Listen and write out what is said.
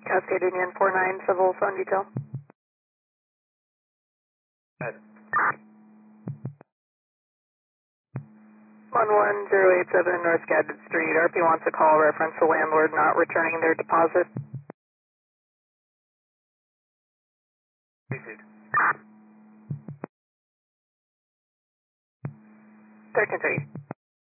Cascade Union 49 Civil Phone Detail. Good. 11087 North Gadded Street. RP wants a call reference the landlord not returning their deposit. Received. 1330.